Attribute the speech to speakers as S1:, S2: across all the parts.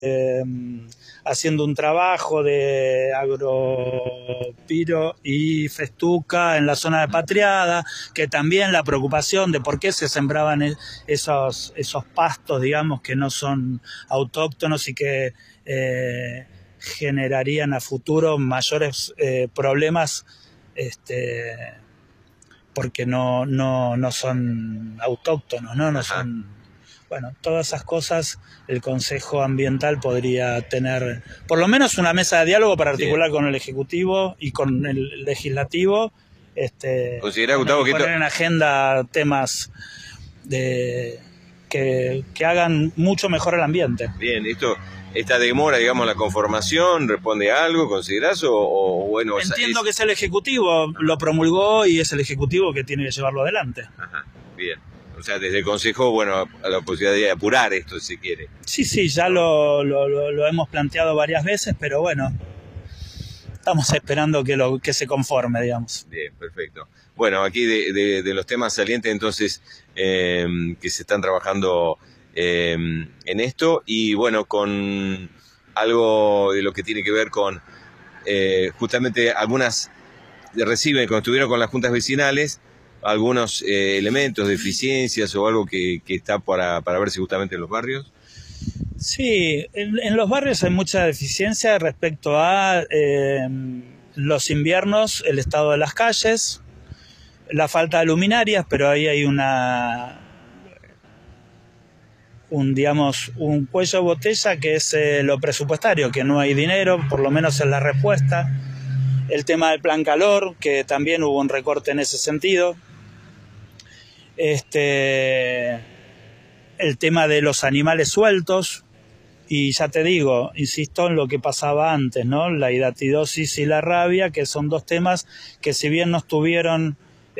S1: haciendo un trabajo de agropiro y festuca en la zona de Patriada, que también la preocupación de por qué se sembraban esos pastos, digamos, que no son autóctonos y que generarían a futuro mayores problemas, porque no son autóctonos, no son... Bueno, todas esas cosas el Consejo Ambiental podría tener por lo menos una mesa de diálogo para articular con el Ejecutivo y con el Legislativo,
S2: ¿Considera, Gustavo, que
S1: poner en agenda temas que hagan mucho mejor el ambiente.
S2: Bien, esta demora, digamos, la conformación, ¿responde a algo, considerás? O bueno,
S1: entiendo que es el Ejecutivo, lo promulgó y es el Ejecutivo que tiene que llevarlo adelante.
S2: Ajá, bien. O sea, desde el Consejo, bueno, a la posibilidad de apurar esto, si quiere.
S1: Sí, ya lo hemos planteado varias veces, pero bueno, estamos esperando que se conforme, digamos.
S2: Bien, perfecto. Bueno, aquí de los temas salientes, entonces, que se están trabajando en esto, y bueno, con algo de lo que tiene que ver con, justamente, algunas reciben, cuando estuvieron con las juntas vecinales, algunos elementos de eficiencias o algo que está para verse justamente en los barrios.
S1: Sí, en los barrios hay mucha deficiencia respecto a los inviernos, el estado de las calles, la falta de luminarias, pero ahí hay un cuello de botella que es lo presupuestario, que no hay dinero, por lo menos en la respuesta. El tema del plan calor, que también hubo un recorte en ese sentido. El tema de los animales sueltos, y ya te digo, insisto en lo que pasaba antes, ¿no? La hidatidosis y la rabia, que son dos temas que, si bien no estuvieron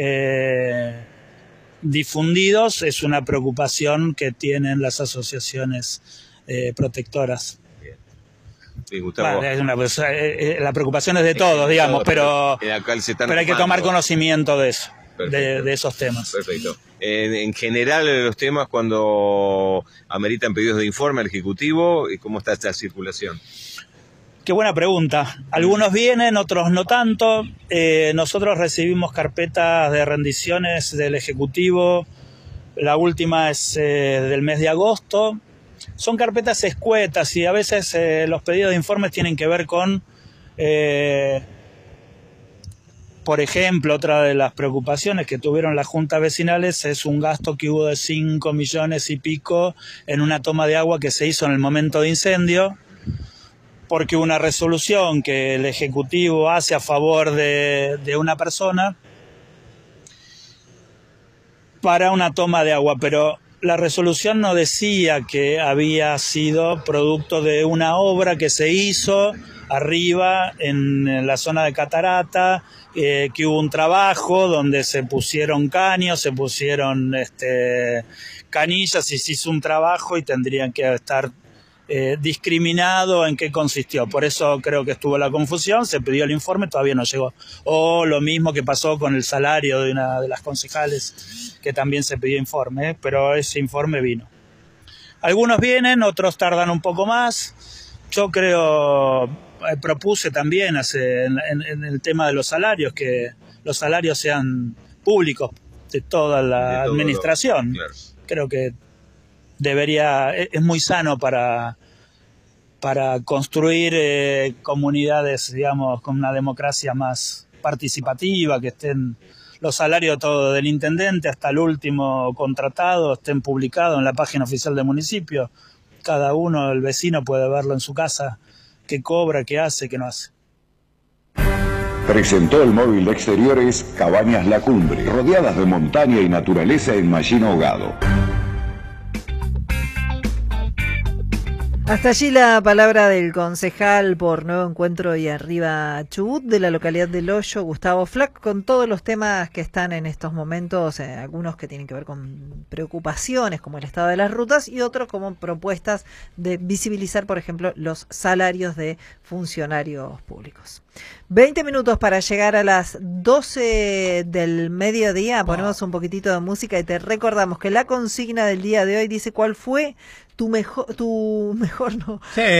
S1: difundidos, es una preocupación que tienen las asociaciones protectoras.
S2: Sí, Gustavo.
S1: La preocupación es de todos, digamos, pero hay que tomar conocimiento de eso. De esos temas.
S2: Perfecto. En general, los temas, cuando ameritan pedidos de informe al Ejecutivo, ¿cómo está esta circulación?
S1: Qué buena pregunta. Algunos vienen, otros no tanto. Nosotros recibimos carpetas de rendiciones del Ejecutivo. La última es del mes de agosto. Son carpetas escuetas y a veces los pedidos de informes tienen que ver con... Por ejemplo, otra de las preocupaciones que tuvieron las juntas vecinales es un gasto que hubo de 5 millones y pico en una toma de agua que se hizo en el momento de incendio, porque hubo una resolución que el Ejecutivo hace a favor de una persona para una toma de agua, pero la resolución no decía que había sido producto de una obra que se hizo arriba en la zona de Catarata, que hubo un trabajo donde se pusieron caños, se pusieron canillas y se hizo un trabajo y tendrían que estar discriminado en qué consistió. Por eso creo que estuvo la confusión, se pidió el informe, todavía no llegó. O lo mismo que pasó con el salario de una de las concejales, que también se pidió informe, pero ese informe vino. Algunos vienen, otros tardan un poco más. Yo creo... propuse también en el tema de los salarios, que los salarios sean públicos de toda la administración. Claro. Creo que es muy sano para construir comunidades, digamos, con una democracia más participativa, que estén los salarios todo del intendente hasta el último contratado, estén publicados en la página oficial del municipio. Cada uno, el vecino, puede verlo en su casa, qué cobra, qué hace, qué no hace.
S3: Presentó el móvil de exteriores Cabañas La Cumbre, rodeadas de montaña y naturaleza en Mallín Ahogado.
S4: Hasta allí la palabra del concejal por Nuevo Encuentro y Arriba Chubut de la localidad del Hoyo, Gustavo Flack, con todos los temas que están en estos momentos, algunos que tienen que ver con preocupaciones como el estado de las rutas y otros como propuestas de visibilizar, por ejemplo, los salarios de funcionarios públicos. 20 minutos para llegar a las 12 del mediodía, ponemos un poquitito de música y te recordamos que la consigna del día de hoy dice: ¿cuál fue tu mejor no.
S5: Sí,